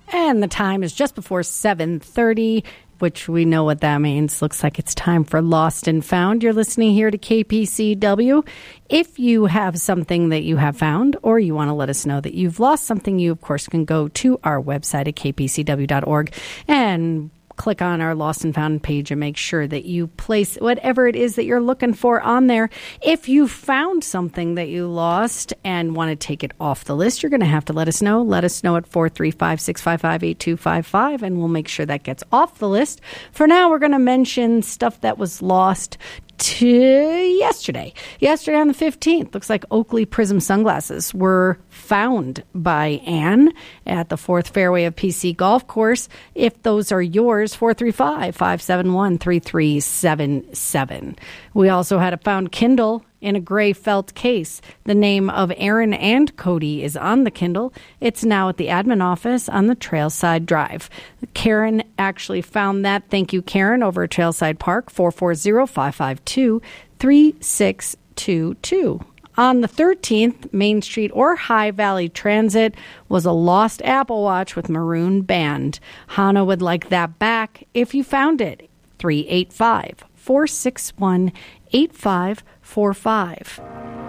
And the time is just before 7:30, which we know what that means. Looks like it's time for Lost and Found. You're listening here to KPCW. If you have something that you have found or you want to let us know that you've lost something, you, of course, can go to our website at kpcw.org and click on our Lost and Found page and make sure that you place whatever it is that you're looking for on there. If you found something that you lost and want to take it off the list, you're going to have to let us know. Let us know at 435-655-8255, and we'll make sure that gets off the list. For now, we're going to mention stuff that was lost to yesterday on the 15th. Looks like Oakley Prism sunglasses were found by Anne at the 4th fairway of PC Golf Course. If those are yours, 435-571-3377. We also had a found Kindle in a gray felt case. The name of Aaron and Cody is on the Kindle. It's now at the admin office on the Trailside Drive. Karen actually found that. Thank you, Karen, over at Trailside Park, 440-552-3622. On the 13th, Main Street or High Valley Transit was a lost Apple Watch with maroon band. Hannah would like that back if you found it. 385-461-8545.